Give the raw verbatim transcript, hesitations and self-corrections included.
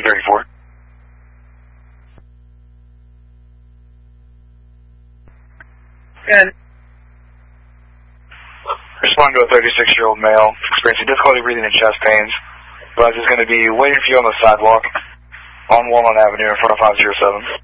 thirty-four. And respond to a thirty-six-year-old male experiencing difficulty breathing and chest pains. Advise is going to be waiting for you on the sidewalk on Walnut Avenue in front of five oh seven.